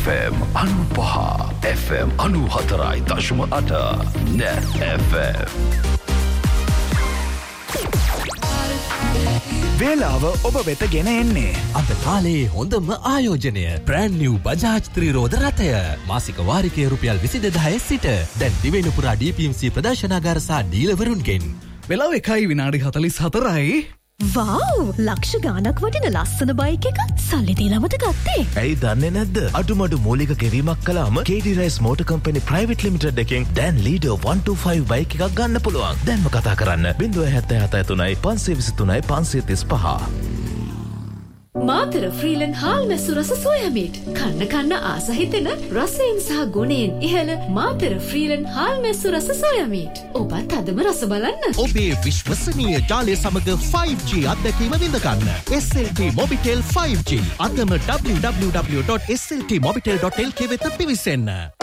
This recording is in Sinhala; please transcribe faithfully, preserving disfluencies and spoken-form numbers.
F M අනුපහ F M අනුහතරයි දශම අට Net F M. වේලාව ඔබ වෙත ගෙන එන්නේ අද කාලේ හොඳම ආයෝජනය brand new Bajaj ත්‍රිරෝද රථය මාසික වාරිකය රුපියල් විසි දෙදාහය සිට දැන් දිවයින පුරා D P M C ප්‍රදර්ශනාගාර සහ ඩීලර්වරුන්ගෙන් වෙලාව එකයි විනාඩි හතළිස් හතරයි. වව් ලක්ෂ ගානක් වටින ලස්සන බයික් එකක් සල්ලි දීලාමද ගත්තේ? ඇයි දන්නේ නැද්ද? අඩුමඩු මූලික ගෙවීමක් කළාම K D Rice Motor Company Private Limited එකෙන් දැන් Leader one two five bike එකක් ගන්න පුළුවන්. දැන්ම කතා කරන්න zero seven seven තුනයි පන්සිය විසි තුනයි පන්සිය තිස් පහ. මාතර ෆ්‍රීලන් හාල් මැස්සු රස සෝයා මීට් කන්න කන්න ආස හිතෙන රසයෙන් සහ ගුණයෙන් ඉහළ මාතර ෆ්‍රීලන් හාල් මැස්සු රස සෝයා මීට් ඔබත් අදම රස බලන්න. ඔබේ විශ්වසනීය ජාලය සමග five G අත්දැකීම විඳ ගන්න. S L T Mobitel five G අදම w w w dot s l t mobitel dot l k වෙත පිවිසෙන්න.